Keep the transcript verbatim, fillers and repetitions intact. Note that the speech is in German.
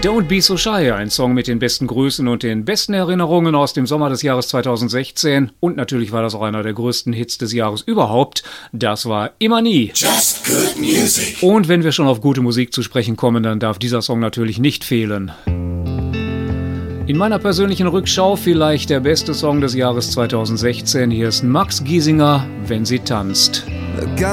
Don't Be So Shy, ein Song mit den besten Grüßen und den besten Erinnerungen aus dem Sommer des Jahres zweitausendsechzehn. Und natürlich war das auch einer der größten Hits des Jahres überhaupt. Das war Immer Nie. Just good music. Und wenn wir schon auf gute Musik zu sprechen kommen, dann darf dieser Song natürlich nicht fehlen. In meiner persönlichen Rückschau vielleicht der beste Song des Jahres zweitausendsechzehn. Hier ist Max Giesinger, Wenn sie tanzt.